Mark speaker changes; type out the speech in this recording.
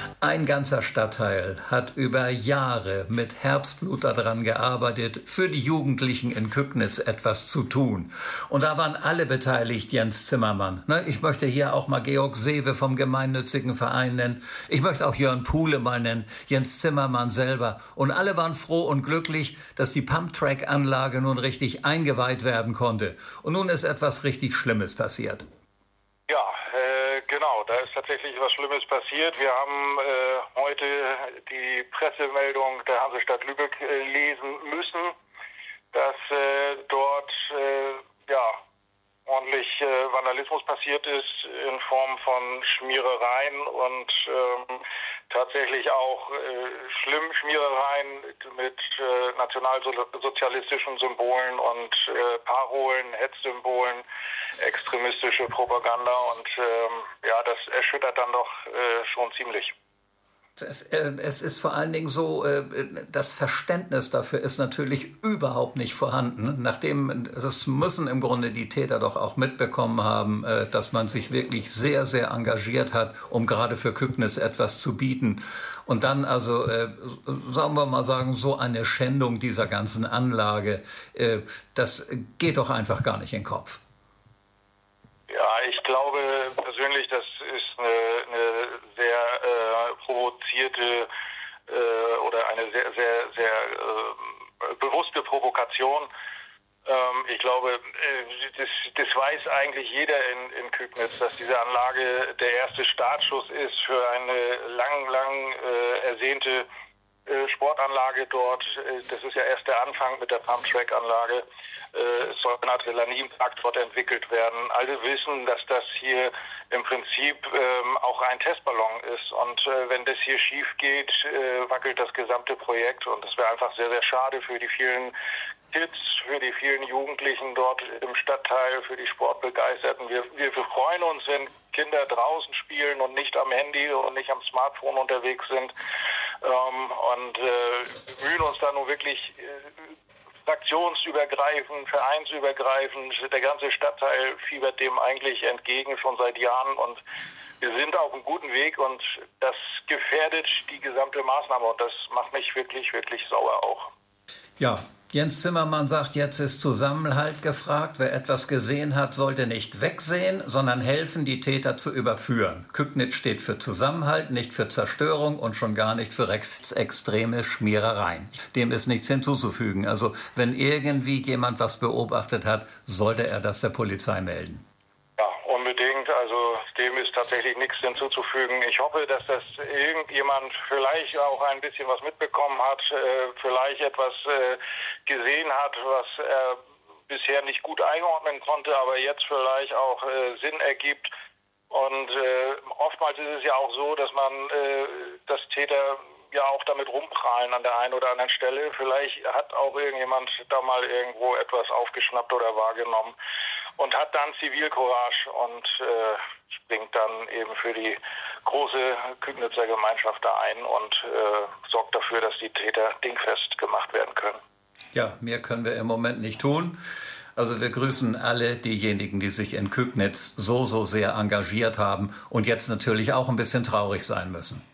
Speaker 1: Ein ganzer Stadtteil hat über Jahre mit Herzblut daran gearbeitet, für die Jugendlichen in Kücknitz etwas zu tun. Und da waren alle beteiligt, Jens Zimmermann. Ich möchte hier auch mal Georg Seewe vom gemeinnützigen Verein nennen. Ich möchte auch Jörn Puhle mal nennen, Jens Zimmermann selber. Und alle waren froh und glücklich, dass die Pumptrack-Anlage nun richtig eingeweiht werden konnte. Und nun ist etwas richtig Schlimmes passiert.
Speaker 2: Ja, genau, da ist tatsächlich was Schlimmes passiert. Wir haben heute die Pressemeldung der Hansestadt Lübeck lesen müssen, dass dort ordentlich Vandalismus passiert ist in Form von Schmierereien und tatsächlich auch Schmierereien mit nationalsozialistischen Symbolen und Parolen, Hetzsymbolen, extremistische Propaganda und das erschüttert dann doch schon ziemlich.
Speaker 1: Es ist vor allen Dingen so, das Verständnis dafür ist natürlich überhaupt nicht vorhanden. Das müssen im Grunde die Täter doch auch mitbekommen haben, dass man sich wirklich sehr, sehr engagiert hat, um gerade für Kücknitz etwas zu bieten. Und dann also, sagen wir mal sagen, so eine Schändung dieser ganzen Anlage, das geht doch einfach gar nicht in den Kopf.
Speaker 2: Ja, ich glaube persönlich, das ist eine sehr provozierte oder eine sehr, sehr, sehr bewusste Provokation. Ich glaube, das weiß eigentlich jeder in Kücknitz, dass diese Anlage der erste Startschuss ist für eine lang ersehnte Sportanlage dort. Das ist ja erst der Anfang mit der Pumptrack-Anlage. Es soll ein Adrenalinpark dort entwickelt werden. Alle wissen, dass das hier im Prinzip auch ein Testballon ist. Und wenn das hier schief geht, wackelt das gesamte Projekt. Und das wäre einfach sehr, sehr schade für die vielen Kids, für die vielen Jugendlichen dort im Stadtteil, für die Sportbegeisterten. Wir freuen uns, wenn Kinder draußen spielen und nicht am Handy und nicht am Smartphone unterwegs sind. Und bemühen uns da nun wirklich fraktionsübergreifend, vereinsübergreifend. Der ganze Stadtteil fiebert dem eigentlich entgegen schon seit Jahren und wir sind auf einem guten Weg und das gefährdet die gesamte Maßnahme und das macht mich wirklich, wirklich sauer auch.
Speaker 1: Ja, Jens Zimmermann sagt, jetzt ist Zusammenhalt gefragt. Wer etwas gesehen hat, sollte nicht wegsehen, sondern helfen, die Täter zu überführen. Kücknitz steht für Zusammenhalt, nicht für Zerstörung und schon gar nicht für extreme Schmierereien. Dem ist nichts hinzuzufügen. Also wenn irgendwie jemand was beobachtet hat, sollte er das der Polizei melden.
Speaker 2: Ja, unbedingt. Also dem ist tatsächlich nichts hinzuzufügen. Ich hoffe, dass das irgendjemand vielleicht auch ein bisschen was mitbekommen hat, vielleicht etwas gesehen hat, was er bisher nicht gut einordnen konnte, aber jetzt vielleicht auch Sinn ergibt. Und oftmals ist es ja auch so, dass dass Täter ja auch damit rumprahlen an der einen oder anderen Stelle. Vielleicht hat auch irgendjemand da mal irgendwo etwas aufgeschnappt oder wahrgenommen und hat dann Zivilcourage und springt dann eben für die große Kücknitzer Gemeinschaft da ein und sorgt dafür, dass die Täter dingfest gemacht werden können.
Speaker 1: Ja, mehr können wir im Moment nicht tun. Also wir grüßen alle diejenigen, die sich in Kücknitz so sehr engagiert haben und jetzt natürlich auch ein bisschen traurig sein müssen.